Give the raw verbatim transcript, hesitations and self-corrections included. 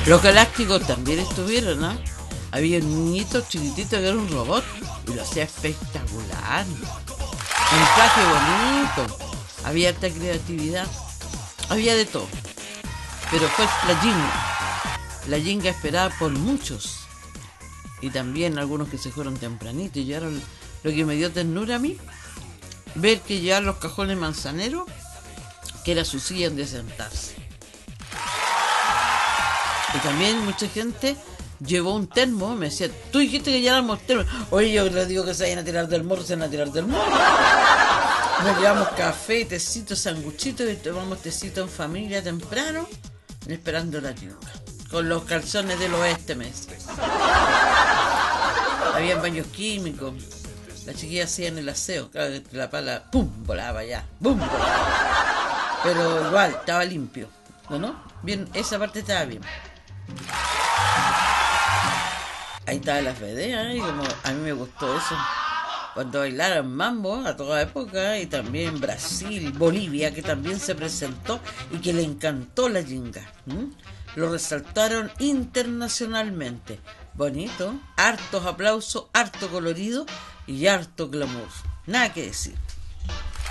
Los Galácticos también estuvieron, ¿no? Había un niñito chiquitito que era un robot y lo hacía espectacular. Un traje bonito, había alta creatividad, había de todo. Pero fue la Jinga, la Jinga esperada por muchos. Y también algunos que se fueron tempranito y llegaron. Lo que me dio ternura a mí, ver que llegaron los cajones manzaneros, que era su silla donde sentarse. Y también mucha gente llevó un termo, me decía, tú dijiste que lleváramos termo. Oye, yo les digo que se vayan a tirar del morro, se van a tirar del morro. Nos llevamos café, tecito, sanguchito y tomamos tecito en familia temprano, esperando la Jinga. Con los calzones del oeste, me decía. Habían baños químicos. Las chiquillas hacían el aseo. Claro que la pala, pum, volaba ya. Pum, volaba. Pero igual, estaba limpio. ¿No, no? Bien, esa parte estaba bien. Ahí estaba la Fedea, ¿eh? Como a mí me gustó eso. Cuando bailaron mambo a toda época. Y también Brasil, Bolivia, que también se presentó y que le encantó la Jinga. ¿Mm? Lo resaltaron internacionalmente. Bonito, hartos aplausos, harto colorido y harto glamour. Nada que decir.